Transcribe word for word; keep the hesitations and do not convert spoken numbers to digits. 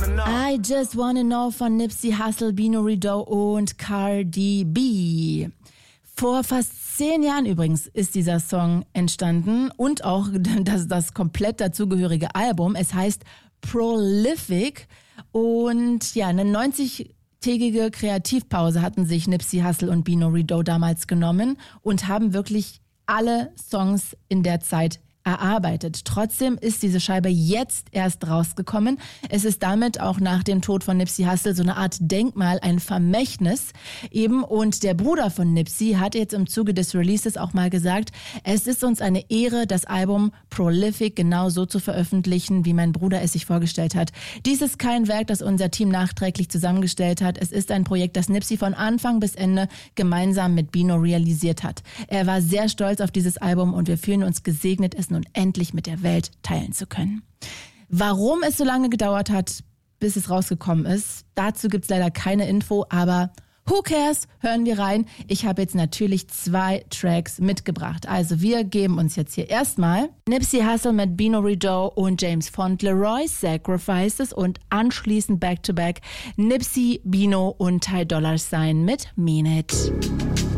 know. I Just Wanna Know von Nipsey Hussle, Bino Rideau und Cardi B. Vor fast zehn Jahren übrigens ist dieser Song entstanden und auch das, das komplett dazugehörige Album. Es heißt Prolific und ja, eine neunzig-tägige Kreativpause hatten sich Nipsey Hussle und Bino Rideau damals genommen und haben wirklich alle Songs in der Zeit erarbeitet. Trotzdem ist diese Scheibe jetzt erst rausgekommen. Es ist damit auch nach dem Tod von Nipsey Hussle so eine Art Denkmal, ein Vermächtnis eben. Und der Bruder von Nipsey hat jetzt im Zuge des Releases auch mal gesagt, es ist uns eine Ehre, das Album Prolific genau so zu veröffentlichen, wie mein Bruder es sich vorgestellt hat. Dies ist kein Werk, das unser Team nachträglich zusammengestellt hat. Es ist ein Projekt, das Nipsey von Anfang bis Ende gemeinsam mit Bino realisiert hat. Er war sehr stolz auf dieses Album und wir fühlen uns gesegnet, es nun endlich mit der Welt teilen zu können. Warum es so lange gedauert hat, bis es rausgekommen ist, dazu gibt es leider keine Info, aber who cares? Hören wir rein. Ich habe jetzt natürlich zwei Tracks mitgebracht. Also wir geben uns jetzt hier erstmal Nipsey Hussle mit Bino Rideau und James Fauntleroy, Sacrifices, und anschließend back-to-back Nipsey, Bino und Ty Dolla Sign mit Mean It.